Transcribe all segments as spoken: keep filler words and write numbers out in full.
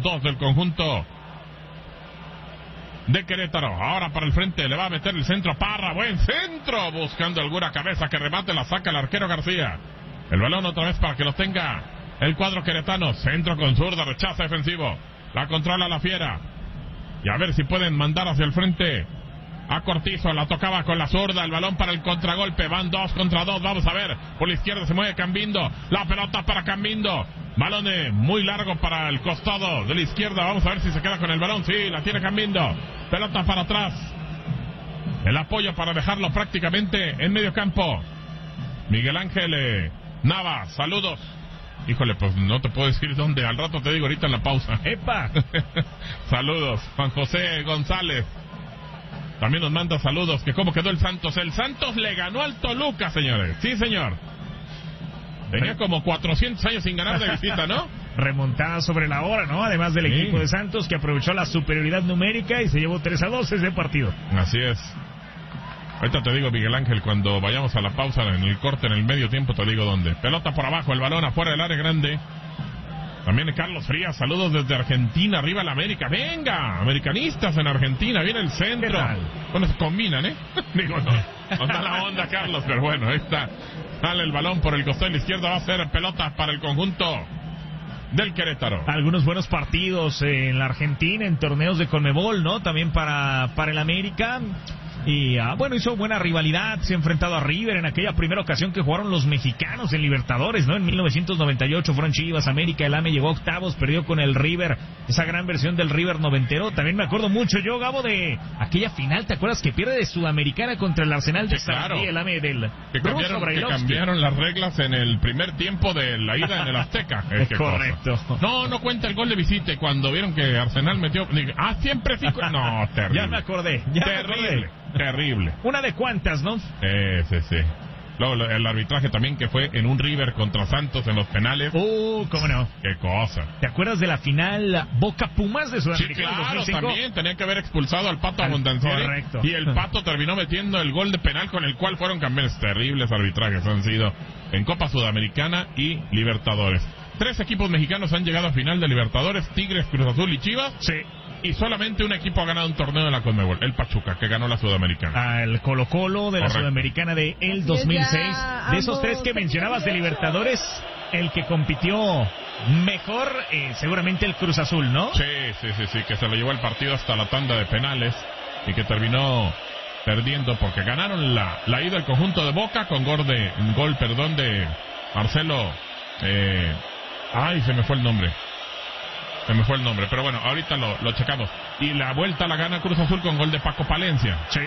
dos del conjunto de Querétaro. Ahora para el frente, le va a meter el centro Parra, buen centro, buscando alguna cabeza que remate, la saca el arquero García. El balón otra vez para que lo tenga el cuadro queretano, centro con zurda, rechaza defensivo, la controla la Fiera, y a ver si pueden mandar hacia el frente a Cortizo, la tocaba con la zurda, el balón para el contragolpe, van dos contra dos, vamos a ver, por la izquierda se mueve Cambindo, la pelota para Cambindo, balón de muy largo para el costado de la izquierda, vamos a ver si se queda con el balón, sí, la tiene Cambindo, pelota para atrás, el apoyo para dejarlo prácticamente en medio campo, Miguel Ángel eh, Nava, saludos. Híjole, pues no te puedo decir dónde, al rato te digo ahorita en la pausa. ¡Epa! Saludos, Juan José González. También nos manda saludos, que cómo quedó el Santos. El Santos le ganó al Toluca, señores. Sí, señor. Tenía como cuatrocientos años sin ganar de visita, ¿no? Remontada sobre la hora, ¿no? Además del sí. equipo de Santos, que aprovechó la superioridad numérica y se llevó tres a dos ese partido. Así es. Ahorita te digo, Miguel Ángel, cuando vayamos a la pausa, en el corte, en el medio tiempo, te digo dónde. Pelota por abajo, el balón afuera del área grande. También Carlos Frías, saludos desde Argentina, arriba la América. Venga, americanistas en Argentina, viene el centro. Bueno, se combinan, ¿eh? Digo, no, no da la onda, Carlos, pero bueno, ahí está. Sale el balón por el costado de la izquierda, va a ser pelota para el conjunto del Querétaro. Algunos buenos partidos en la Argentina, en torneos de Conmebol, ¿no? También para, para el América. Y uh, bueno, hizo buena rivalidad, se ha enfrentado a River en aquella primera ocasión que jugaron los mexicanos en Libertadores, ¿no? En mil novecientos noventa y ocho fueron Chivas, América, el A M E llegó a octavos, perdió con el River, esa gran versión del River noventero. También me acuerdo mucho yo, Gabo, de aquella final, ¿te acuerdas? Que pierde de Sudamericana contra el Arsenal de sí, claro. Sarandí, el A M E del que cambiaron, que cambiaron las reglas en el primer tiempo de la ida en el Azteca. Es correcto. Cosa. No, no cuenta el gol de visita, cuando vieron que Arsenal metió... Ah, siempre sí... No, terrible. Ya me acordé, ya terrible. me acordé. Terrible. Una de cuantas, ¿no? Eh, sí, sí. Luego el arbitraje también que fue en un River contra Santos en los penales. Uh, cómo no. Qué cosa. ¿Te acuerdas de la final Boca Pumas de Sudamericana? Sí, claro, dos mil cinco? también tenían que haber expulsado al Pato Abondancieri. Correcto. Y el Pato terminó metiendo el gol de penal con el cual fueron campeones. Terribles arbitrajes han sido en Copa Sudamericana y Libertadores. Tres equipos mexicanos han llegado a final de Libertadores: Tigres, Cruz Azul y Chivas. Sí. Y solamente un equipo ha ganado un torneo de la Conmebol, el Pachuca, que ganó la Sudamericana. Ah, el Colo Colo de la Correcto. Sudamericana de el dos mil seis. De esos tres que mencionabas de Libertadores, el que compitió mejor, eh, seguramente el Cruz Azul, ¿no? Sí, sí, sí, sí, que se lo llevó el partido hasta la tanda de penales y que terminó perdiendo porque ganaron la, la ida del conjunto de Boca con gol, de, gol perdón, de Marcelo... Eh, ay, se me fue el nombre. Se me fue el nombre, pero bueno, ahorita lo, lo checamos. Y la vuelta la gana Cruz Azul con gol de Paco Palencia. Sí.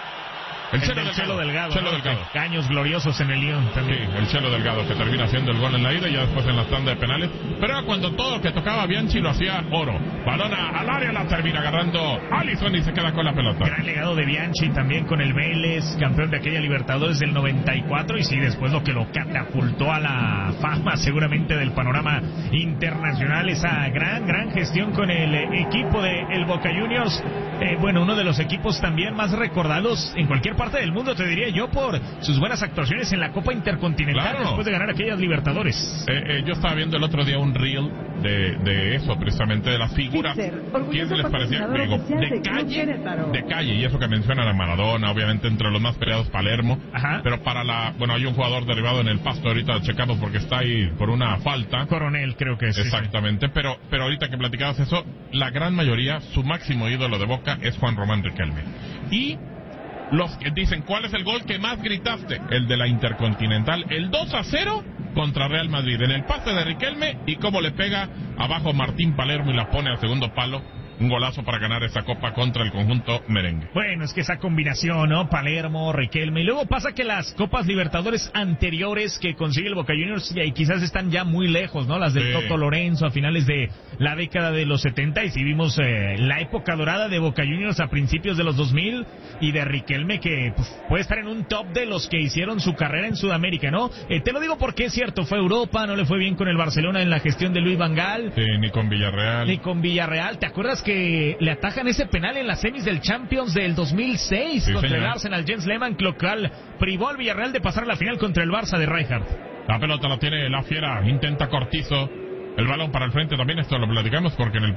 El, el Chelo del Chelo Delgado. Chelo ¿no? Delgado. Años gloriosos en el León también. Sí, el Chelo Delgado, que termina haciendo el gol en la ida y ya después en la tanda de penales. Pero era cuando todo lo que tocaba Bianchi lo hacía oro. Balón al área, la termina agarrando Alisson y se queda con la pelota. Gran legado de Bianchi también con el Vélez, campeón de aquella Libertadores del noventa y cuatro. Y sí, después lo que lo catapultó a la fama seguramente del panorama internacional. Esa gran, gran gestión con el equipo de el Boca Juniors. Eh, bueno, uno de los equipos también más recordados en cualquier parte del mundo, te diría yo, por sus buenas actuaciones en la Copa Intercontinental, claro, después de ganar aquellas Libertadores. Eh, eh, yo estaba viendo el otro día un reel de, de eso, precisamente de las figuras. ¿Quién se les parecía? Digo, de calle, de calle, y eso que mencionan a Maradona, obviamente entre los más peleados Palermo. Ajá. Pero para la, bueno, hay un jugador derivado en el Pasto, ahorita checamos porque está ahí por una falta. Coronel, creo que es. Exactamente, sí, sí. pero pero ahorita que platicabas eso, la gran mayoría, su máximo ídolo de Boca es Juan Román Riquelme. Y los que dicen, ¿cuál es el gol que más gritaste? El de la Intercontinental, el dos a cero contra Real Madrid, en el pase de Riquelme, y cómo le pega abajo Martín Palermo y la pone al segundo palo. Un golazo para ganar esa copa contra el conjunto merengue. Bueno, es que esa combinación, ¿no? Palermo, Riquelme. Y luego pasa que las Copas Libertadores anteriores que consigue el Boca Juniors y quizás están ya muy lejos, ¿no? Las del sí. Toto Lorenzo a finales de la década de los setenta. Y si vimos eh, la época dorada de Boca Juniors a principios de los dos mil. Y de Riquelme, que pues, puede estar en un top de los que hicieron su carrera en Sudamérica, ¿no? Eh, te lo digo porque es cierto, fue a Europa, no le fue bien con el Barcelona en la gestión de Luis Van Gaal. Sí, ni con Villarreal. Ni con Villarreal. ¿Te acuerdas que que le atajan ese penal en las semis del Champions del dos mil seis sí, contra señor. el Arsenal? Jens Lehmann, lo cual privó al Villarreal de pasar a la final contra el Barça de Rijkaard. La pelota la tiene la Fiera, intenta Cortizo, el balón para el frente también, esto lo platicamos porque en el